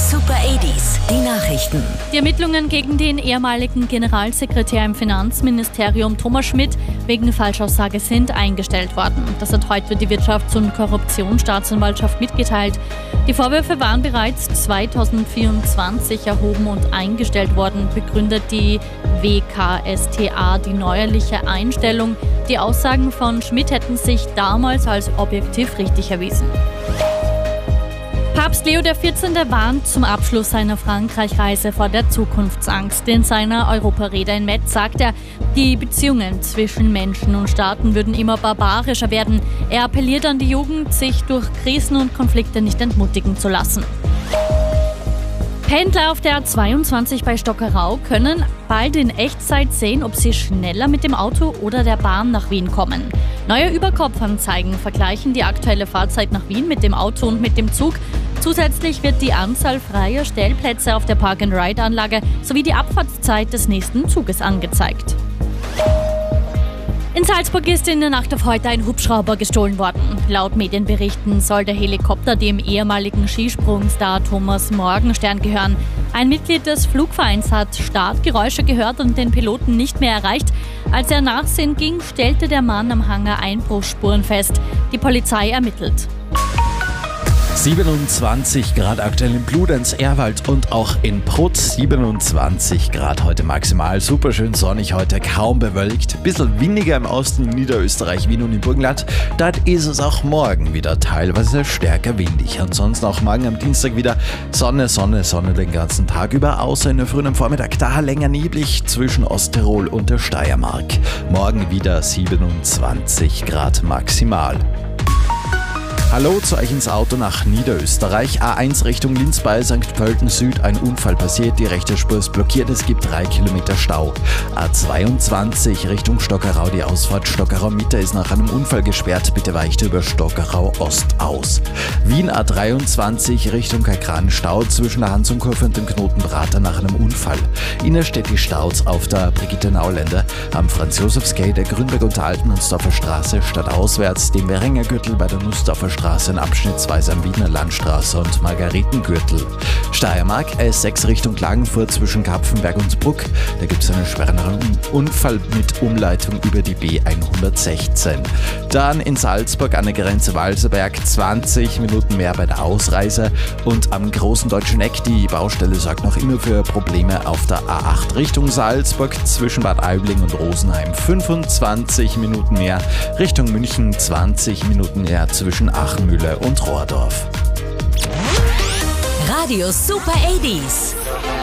Super 80s, die Nachrichten. Die Ermittlungen gegen den ehemaligen Generalsekretär im Finanzministerium Thomas Schmidt wegen Falschaussage sind eingestellt worden. Das hat heute die Wirtschafts- und Korruptionsstaatsanwaltschaft mitgeteilt. Die Vorwürfe waren bereits 2024 erhoben und eingestellt worden, begründet die WKStA die neuerliche Einstellung. Die Aussagen von Schmidt hätten sich damals als objektiv richtig erwiesen. Papst Leo XIV. Warnt zum Abschluss seiner Frankreich-Reise vor der Zukunftsangst. In seiner Europarede in Metz sagt er, die Beziehungen zwischen Menschen und Staaten würden immer barbarischer werden. Er appelliert an die Jugend, sich durch Krisen und Konflikte nicht entmutigen zu lassen. Pendler auf der A22 bei Stockerau können bald in Echtzeit sehen, ob sie schneller mit dem Auto oder der Bahn nach Wien kommen. Neue Überkopfanzeigen vergleichen die aktuelle Fahrzeit nach Wien mit dem Auto und mit dem Zug. Zusätzlich wird die Anzahl freier Stellplätze auf der Park-and-Ride-Anlage sowie die Abfahrtszeit des nächsten Zuges angezeigt. In Salzburg ist in der Nacht auf heute ein Hubschrauber gestohlen worden. Laut Medienberichten soll der Helikopter dem ehemaligen Skisprungstar Thomas Morgenstern gehören. Ein Mitglied des Flugvereins hat Startgeräusche gehört und den Piloten nicht mehr erreicht. Als er nachsehen ging, stellte der Mann am Hangar Einbruchsspuren fest. Die Polizei ermittelt. 27 Grad aktuell in Bludenz, Ehrwald und auch in Prutz. 27 Grad heute maximal. Super schön sonnig heute, kaum bewölkt. Bisschen windiger im Osten, in Niederösterreich, Wien und im Burgenland. Dort ist es auch morgen wieder teilweise stärker windig. Ansonsten auch morgen am Dienstag wieder Sonne den ganzen Tag über. Außer in der frühen Vormittag, da länger neblig zwischen Osttirol und der Steiermark. Morgen wieder 27 Grad maximal. Hallo zu euch ins Auto nach Niederösterreich. A1 Richtung Linz bei St. Pölten Süd. Ein Unfall passiert, die rechte Spur ist blockiert, es gibt 3 Kilometer Stau. A22 Richtung Stockerau, die Ausfahrt Stockerau Mitte ist nach einem Unfall gesperrt. Bitte weicht über Stockerau Ost aus. Wien A23 Richtung Kakran Stau zwischen der Hansumkurve und dem Knoten Prater nach einem Unfall. Innerstädtisch Staus auf der Brigitte-Nauländer am Franz-Josefs-Gate, der Grünberg und der Altenhansdorfer Straße stadtauswärts, dem Währinger Gürtel bei der Nussdorfer Straße abschnittsweise am Wiener Landstraße und Margaretengürtel. Steiermark S6 Richtung Klagenfurt zwischen Kapfenberg und Bruck. Da gibt es einen schweren Unfall mit Umleitung über die B116. Dann in Salzburg an der Grenze Walserberg 20 Minuten mehr bei der Ausreise. Und am Großen Deutschen Eck, die Baustelle sorgt noch immer für Probleme auf der A8 Richtung Salzburg zwischen Bad Aibling und Rosenheim. 25 Minuten mehr Richtung München, 20 Minuten mehr zwischen Achenmühle und Rohrdorf. Radio Super 80s.